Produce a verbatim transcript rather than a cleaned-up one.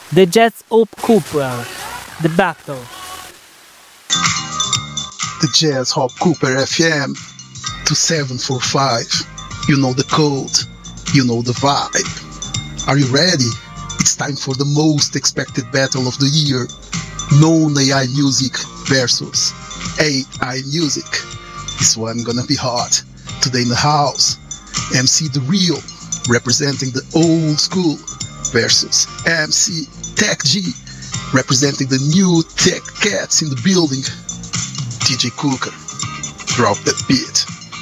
The Jazz Hope Cooper, The Battle. The Jazz Hop Cooper F M two seven four five. You know the code, you know the vibe. Are you ready? It's time for the most expected battle of the year. Known A I music versus A I music. This one gonna be hot. Today in the house, M C The Real representing the old school versus M C Tech G representing the new tech cats in the building. D J Cooker, drop that beat.